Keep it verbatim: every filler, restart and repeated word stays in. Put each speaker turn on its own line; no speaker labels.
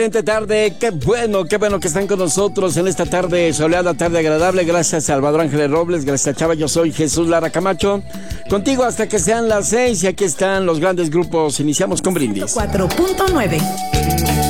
Excelente tarde, qué bueno, qué bueno que están con nosotros en esta tarde soleada, tarde agradable. Gracias Salvador Ángeles Robles, gracias Chava, yo soy Jesús Lara Camacho. Contigo hasta que sean las seis y aquí están los grandes grupos. Iniciamos con brindis.
cuatro punto nueve